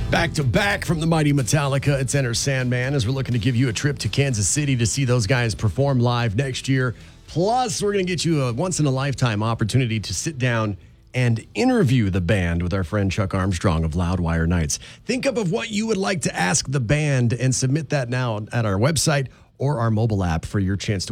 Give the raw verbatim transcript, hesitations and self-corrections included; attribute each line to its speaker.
Speaker 1: Back to back from the mighty Metallica, it's Enter Sandman, as we're looking to give you a trip to Kansas City to see those guys perform live next year. Plus, we're going to get you a once-in-a-lifetime opportunity to sit down and interview the band with our friend Chuck Armstrong of Loudwire Nights. Think up of what you would like to ask the band and submit that now at our website or our mobile app for your chance to